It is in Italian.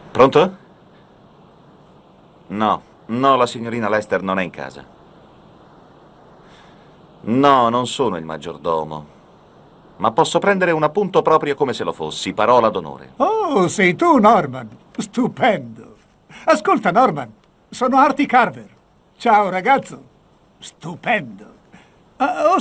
Pronto? No, no, la signorina Lester non è in casa. No, non sono il maggiordomo. Ma posso prendere un appunto proprio come se lo fossi, parola d'onore. Oh, sei tu, Norman. Stupendo. Ascolta, Norman, sono Artie Carver. Ciao, ragazzo. Stupendo. Ho